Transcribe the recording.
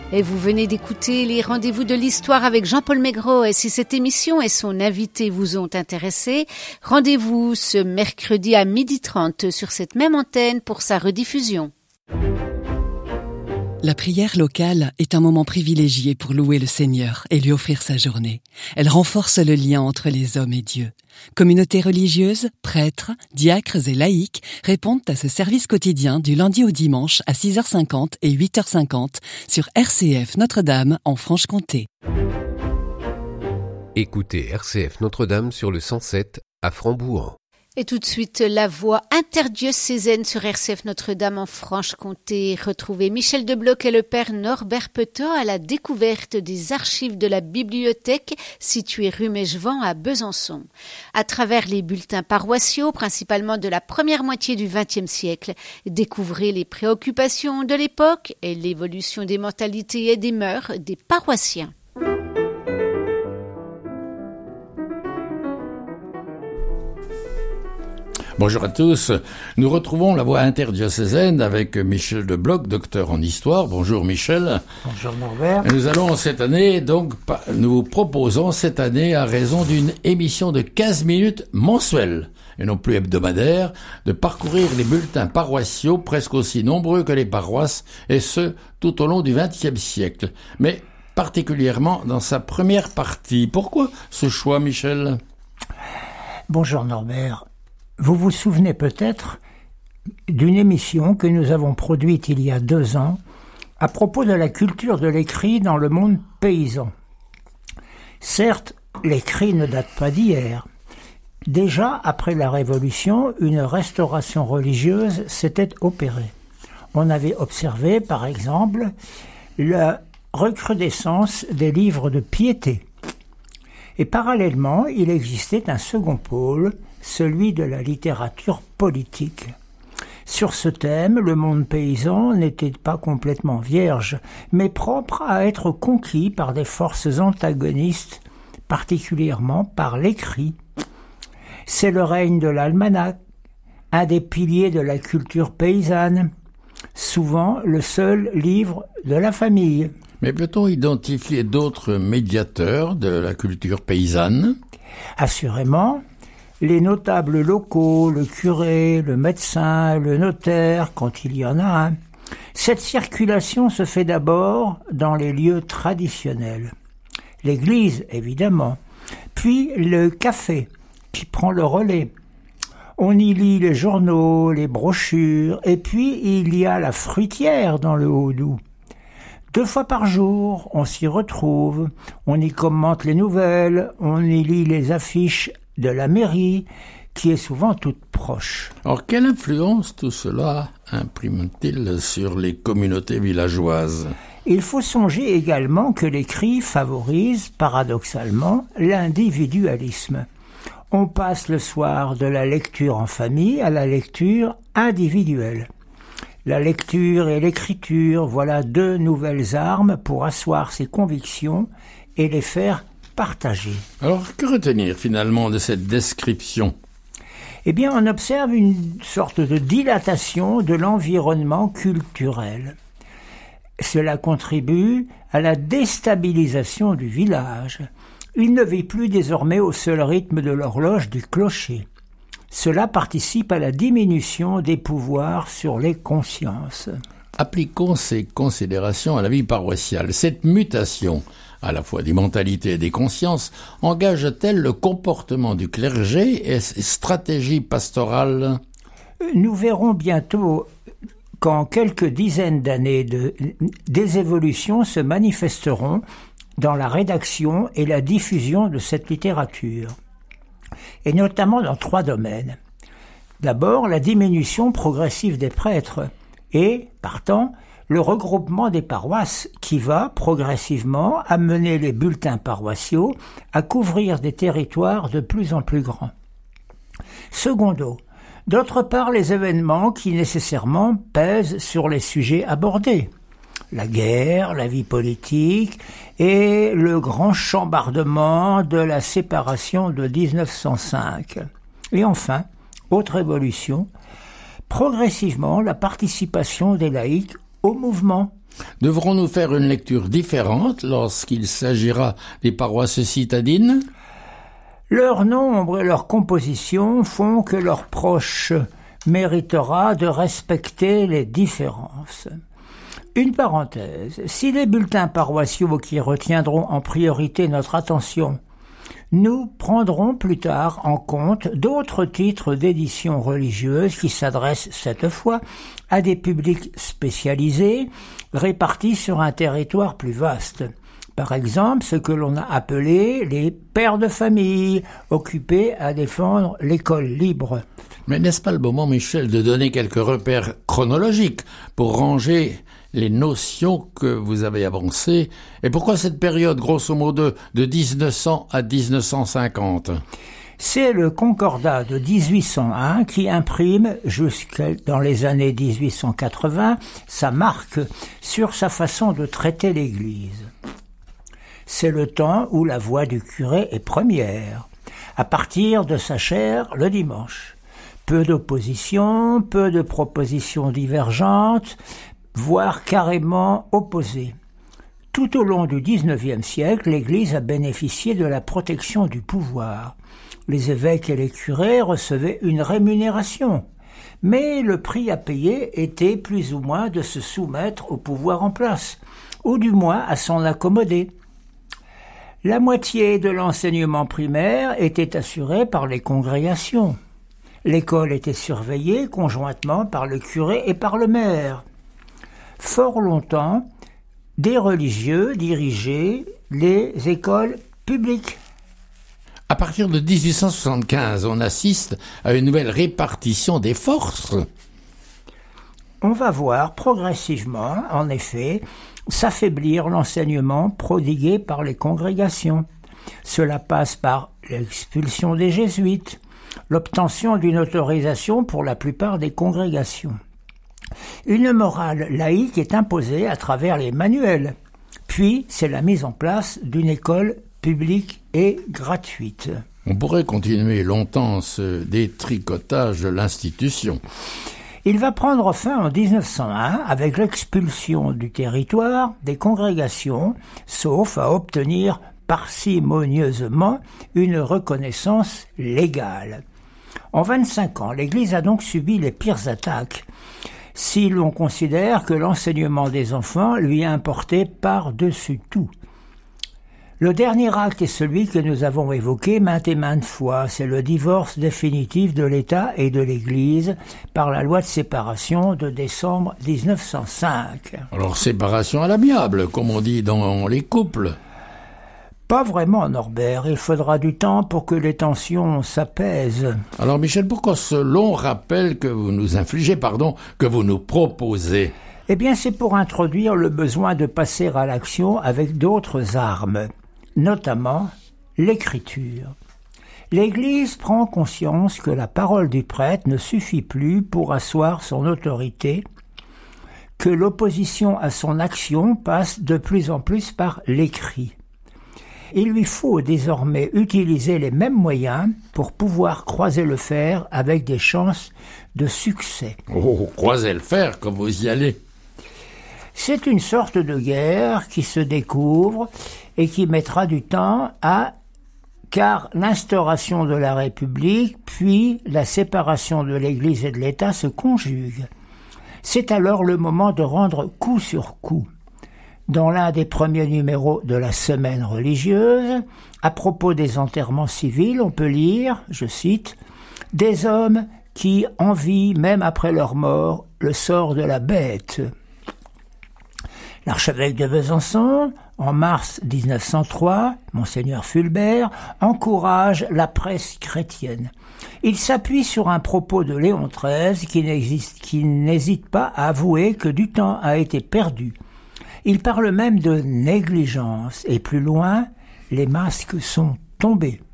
Et vous venez d'écouter les rendez-vous de l'histoire avec Jean-Paul Maigret. Et si cette émission et son invité vous ont intéressé, rendez-vous ce mercredi à 12h30 sur cette même antenne pour sa rediffusion. La prière locale est un moment privilégié pour louer le Seigneur et lui offrir sa journée. Elle renforce le lien entre les hommes et Dieu. Communautés religieuses, prêtres, diacres et laïcs répondent à ce service quotidien du lundi au dimanche à 6h50 et 8h50 sur RCF Notre-Dame en Franche-Comté. Écoutez RCF Notre-Dame sur le 107 à Frambouhans. Et tout de suite, la voix interdiocésaine sur RCF Notre-Dame en Franche-Comté. Retrouvez Michel Debloc et le père Norbert Petot à la découverte des archives de la bibliothèque située rue Mégevant à Besançon. À travers les bulletins paroissiaux, principalement de la première moitié du XXe siècle, découvrez les préoccupations de l'époque et l'évolution des mentalités et des mœurs des paroissiens. Bonjour à tous, nous retrouvons la voix interdiocésaine avec Michel Debloc, docteur en histoire. Bonjour Michel. Bonjour Norbert. Nous allons cette année, nous vous proposons cette année, à raison d'une émission de 15 minutes mensuelle, et non plus hebdomadaire, de parcourir les bulletins paroissiaux presque aussi nombreux que les paroisses, et ce, tout au long du XXe siècle. Mais particulièrement dans sa première partie. Pourquoi ce choix, Michel ? Bonjour Norbert. Vous vous souvenez peut-être d'une émission que nous avons produite il y a 2 ans à propos de la culture de l'écrit dans le monde paysan. Certes, l'écrit ne date pas d'hier. Déjà, après la Révolution, une restauration religieuse s'était opérée. On avait observé, par exemple, la recrudescence des livres de piété. Et parallèlement, il existait un second pôle, celui de la littérature politique. Sur ce thème, le monde paysan n'était pas complètement vierge, mais propre à être conquis par des forces antagonistes, particulièrement par l'écrit. C'est le règne de l'almanach, un des piliers de la culture paysanne, souvent le seul livre de la famille. Mais peut-on identifier d'autres médiateurs de la culture paysanne ? Assurément. Les notables locaux, le curé, le médecin, le notaire, quand il y en a un. Cette circulation se fait d'abord dans les lieux traditionnels. L'église, évidemment, puis le café, qui prend le relais. On y lit les journaux, les brochures, et puis il y a la fruitière dans le Haut-Doubs. 2 fois par jour, on s'y retrouve, on y commente les nouvelles, on y lit les affiches de la mairie, qui est souvent toute proche. Alors, quelle influence tout cela imprime-t-il sur les communautés villageoises ? Il faut songer également que l'écrit favorise, paradoxalement, l'individualisme. On passe le soir de la lecture en famille à la lecture individuelle. La lecture et l'écriture, voilà 2 nouvelles armes pour asseoir ses convictions et les faire partager. Alors, que retenir finalement de cette description ? Eh bien, on observe une sorte de dilatation de l'environnement culturel. Cela contribue à la déstabilisation du village. Il ne vit plus désormais au seul rythme de l'horloge du clocher. Cela participe à la diminution des pouvoirs sur les consciences. Appliquons ces considérations à la vie paroissiale. Cette mutation, à la fois des mentalités et des consciences, engage-t-elle le comportement du clergé et ses stratégies pastorales ? Nous verrons bientôt qu'en quelques dizaines d'années, des évolutions se manifesteront dans la rédaction et la diffusion de cette littérature, et notamment dans 3 domaines. D'abord, la diminution progressive des prêtres et, partant, le regroupement des paroisses qui va progressivement amener les bulletins paroissiaux à couvrir des territoires de plus en plus grands. Secondo, d'autre part les événements qui nécessairement pèsent sur les sujets abordés. La guerre, la vie politique et le grand chambardement de la séparation de 1905. Et enfin, autre évolution, progressivement la participation des laïcs au mouvement, Devrons-nous faire une lecture différente lorsqu'il s'agira des paroisses citadines ? Leur nombre et leur composition font que leur proche méritera de respecter les différences. Une parenthèse, si les bulletins paroissiaux qui retiendront en priorité notre attention, nous prendrons plus tard en compte d'autres titres d'édition religieuse qui s'adressent cette fois à des publics spécialisés répartis sur un territoire plus vaste. Par exemple, ce que l'on a appelé les pères de famille, occupés à défendre l'école libre. Mais n'est-ce pas le moment, Michel, de donner quelques repères chronologiques pour ranger les notions que vous avez avancées? Et pourquoi cette période, grosso modo, de 1900 à 1950 ? C'est le Concordat de 1801 qui imprime, jusque dans les années 1880, sa marque sur sa façon de traiter l'Église. C'est le temps où la voix du curé est première, à partir de sa chaire le dimanche. Peu d'opposition, peu de propositions divergentes, voire carrément opposées. Tout au long du XIXe siècle, l'Église a bénéficié de la protection du pouvoir. Les évêques et les curés recevaient une rémunération, mais le prix à payer était plus ou moins de se soumettre au pouvoir en place, ou du moins à s'en accommoder. La moitié de l'enseignement primaire était assurée par les congrégations. L'école était surveillée conjointement par le curé et par le maire. Fort longtemps, des religieux dirigeaient les écoles publiques. À partir de 1875, on assiste à une nouvelle répartition des forces. On va voir progressivement, en effet, s'affaiblir l'enseignement prodigué par les congrégations. Cela passe par l'expulsion des jésuites, l'obtention d'une autorisation pour la plupart des congrégations. Une morale laïque est imposée à travers les manuels. Puis, c'est la mise en place d'une école publique et gratuite. On pourrait continuer longtemps ce détricotage de l'institution. Il va prendre fin en 1901 avec l'expulsion du territoire des congrégations, sauf à obtenir parcimonieusement une reconnaissance légale. En 25 ans, l'Église a donc subi les pires attaques, si l'on considère que l'enseignement des enfants lui a importé par-dessus tout. Le dernier acte est celui que nous avons évoqué maintes et maintes fois, c'est le divorce définitif de l'État et de l'Église par la loi de séparation de décembre 1905. Alors séparation à l'amiable, comme on dit dans les couples. Pas vraiment, Norbert. Il faudra du temps pour que les tensions s'apaisent. Alors Michel, pourquoi ce long rappel que vous nous infligez, que vous nous proposez ? Eh bien, c'est pour introduire le besoin de passer à l'action avec d'autres armes, notamment l'écriture. L'Église prend conscience que la parole du prêtre ne suffit plus pour asseoir son autorité, que l'opposition à son action passe de plus en plus par l'écrit. Il lui faut désormais utiliser les mêmes moyens pour pouvoir croiser le fer avec des chances de succès. Oh, croiser le fer, comme vous y allez. C'est une sorte de guerre qui se découvre et qui mettra du temps car l'instauration de la République puis la séparation de l'Église et de l'État se conjuguent. C'est alors le moment de rendre coup sur coup. Dans l'un des premiers numéros de la Semaine religieuse, à propos des enterrements civils, on peut lire, je cite, « Des hommes qui envient, même après leur mort, le sort de la bête ». L'archevêque de Besançon, en mars 1903, Monseigneur Fulbert, encourage la presse chrétienne. Il s'appuie sur un propos de Léon XIII qui n'hésite pas à avouer que du temps a été perdu. Il parle même de négligence, et plus loin, les masques sont tombés.